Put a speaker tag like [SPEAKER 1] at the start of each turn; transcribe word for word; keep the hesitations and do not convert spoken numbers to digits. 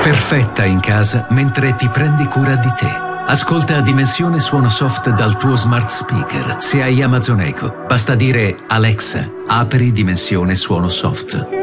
[SPEAKER 1] Perfetta in casa mentre ti prendi cura di te. Ascolta Dimensione Suono Soft dal tuo smart speaker. Se hai Amazon Echo, basta dire Alexa, apri Dimensione Suono Soft.